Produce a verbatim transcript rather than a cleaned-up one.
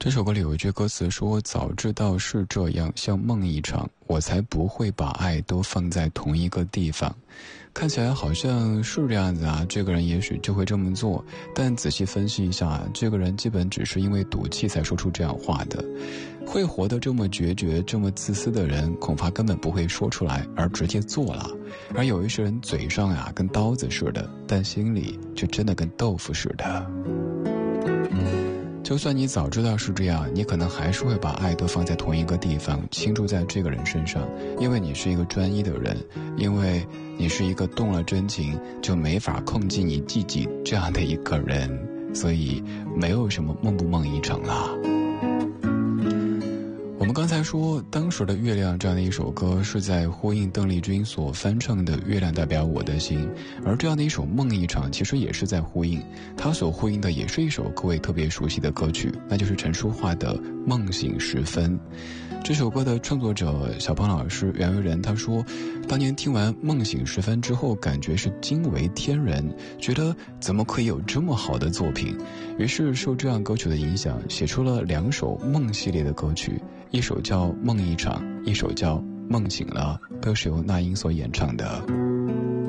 这首歌里有一句歌词说，早知道是这样，像梦一场，我才不会把爱都放在同一个地方。看起来好像是这样子啊，这个人也许就会这么做，但仔细分析一下，这个人基本只是因为赌气才说出这样话的。会活得这么决绝这么自私的人，恐怕根本不会说出来而直接做了。而有一些人嘴上啊跟刀子似的，但心里却真的跟豆腐似的。就算你早知道是这样，你可能还是会把爱都放在同一个地方，倾注在这个人身上，因为你是一个专一的人，因为你是一个动了真情就没法控制你自己这样的一个人，所以没有什么梦不梦一场啦。我们刚才说当时的月亮这样的一首歌是在呼应邓丽君所翻唱的月亮代表我的心，而这样的一首梦一场其实也是在呼应，它所呼应的也是一首各位特别熟悉的歌曲，那就是陈淑桦的梦醒时分。这首歌的创作者小胖老师袁惟仁他说，当年听完梦醒时分之后，感觉是惊为天人，觉得怎么可以有这么好的作品，于是受这样歌曲的影响，写出了两首梦系列的歌曲，一首叫梦一场，一首叫梦醒了，都是由那英所演唱的。